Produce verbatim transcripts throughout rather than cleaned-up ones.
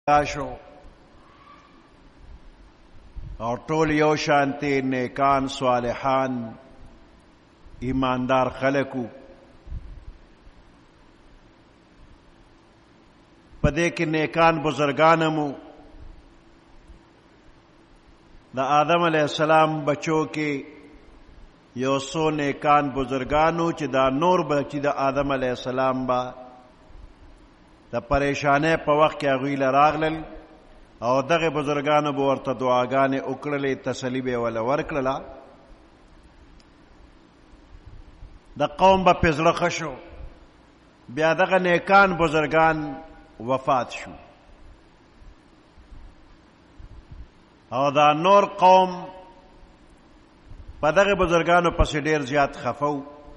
شو او ټول یو شانتی نیکان صالحان ایماندار خلقو پدې کې نیکان بزرگانمو د آدم علیہ السلام بچو کې یو سو نیکان بزرگانو چې دا نور بچی د آدم علیہ السلام با د پریشانه په وخت کې هغوی له راغلل او دغه بزرگانو به ورته دعاګانې وکړلې تسلي به ولا ورکړله د قوم به پې زړه ښه شو بیا دغه نیکان بزرگان وفات شو او دا نور قوم په دغه بزرگانو پسې ډیر زیات خفو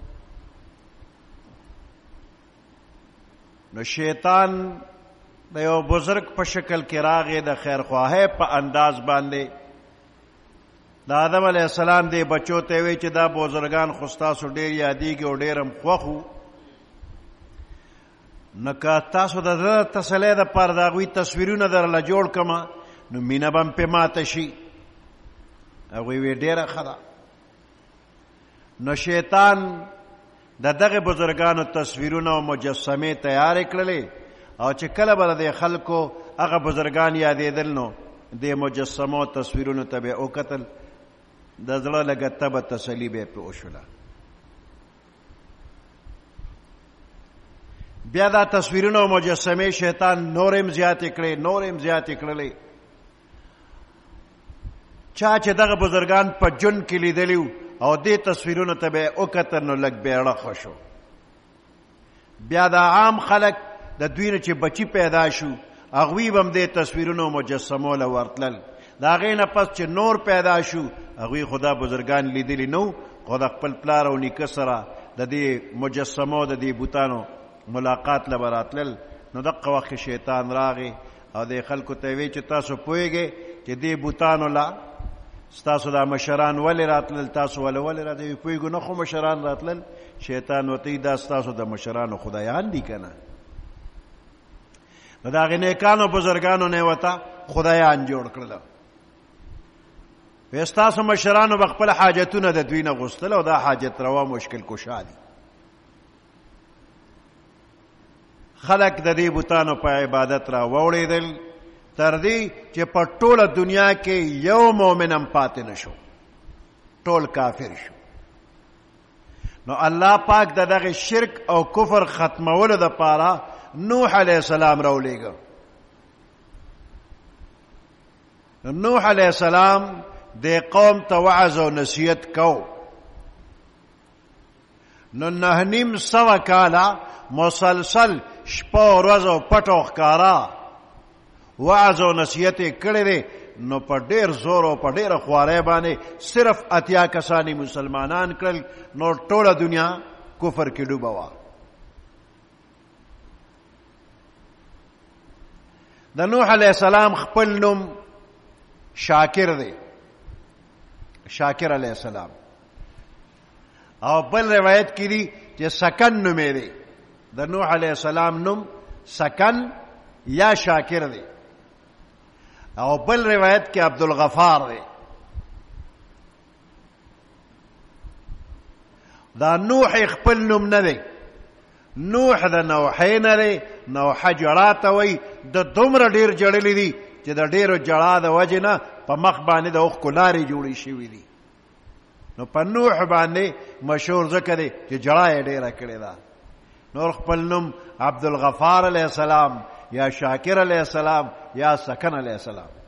نو شیطان د یو بزرگ په شکل کې راغی د خیرخواهۍ په انداز باندې د آدم علیہ السلام دی بچو ته وی چې دا بزرگان خو ستاسو ډیر یادېږي او ډیر هم خوښ وو نو که تاسو د زړه تسلی دپاره د هغوی تصویرونه درله جوړ کړمه نو مینه به هم پې ماته شي هغوی وی ډیره ښه ده نو شیطان د دغه بزرگانو تصویرونه او مجسمې تیارې کړلې او چې کله به د خلکو هغه بزرگان یادېدل نو د مجسمو تصویرونو ته به وکتل د زړه لږه تبه تسلي به پې وشوله بیا دا تصویرونه او مجسمې شیطان نور هم زیاتې کړې نور هم زیاتې کړلې چا چې دغه بزرگان په جون کې لیدلي او دې تصویرونو ته به وکتل نو لږ بیړه ښه شو بیا دا عام خلک د دوی نه چې بچی پیدا شو هغوی به هم دې تصویرونو مجسمو له ورتلل د هغې نه پس چې نور پیدا شو هغوی خو دا بزرگان لیدلي نو خو د خپل پلار او نیکه سره د دې مجسمو د دې بوتانو ملاقات له به راتلل نو دقه وخت شیطان راغی او د خلکو ته وی چې تاسو پوهېږئ چې دې بوتانو له ستاسو دا مشران ولې راتلل تاسو ولې ولې راتلل پوهېږو نه خو مشران راتلل شیطان ورته دا ستاسو د مشرانو خدایان دي که نه نو د هغې نیکانو بزرګانو نه یې ورته خدایان جوړ کړله وی ستاسو مشرانو به خپل حاجتونه د دوی نه غوښتل او دا حاجت روا مشکل کشا دي خلق د دې بوتانو په عبادت را ووړېدل تر دې چې په ټوله دنیا کې یو مؤمن هم پاتې نه شو ټول کافر شو نو الله پاک د دغه شرک او کفر ختمولو دپاره نوح علیہ السلام راولېږه نوح علیہ السلام دې قوم ته وعظ او نصیحت کو نو نه نیم سوه کاله مسلسل شپه ورځ او پټو ښکارا وعظ او نصیحت یې کړی دی نو په ډېر زور او په ډېره خوارۍ باندې صرف اتیا کسانی مسلمانان کړل نو ټوله دنیا کفر کې ډوبه وه د نوح علیہ السلام خپل نوم شاکر دی شاکر علیہ السلام او بل روایت کې دی چې سکن نومې دی د نوح علیہ السلام نوم سکن یا شاکر دی او بل روایت کې عبدالغفار دی دا نوح خپل نوم نه دی نوح د نوحې نه دی نوحه جړا ته وایي د دومره ډېر جړلي دي چې د ډېرو جړا د وجې نه په مخ باندې د اوښکو لارې جوړې شوي دي نو په نوح باندې مشهور ځکه دی چې جړا یې ډېره کړې ده نور خپل نوم عبدالغفار علیہ السلام یا شاکر علیہ السلام یا سکن علیہ السلام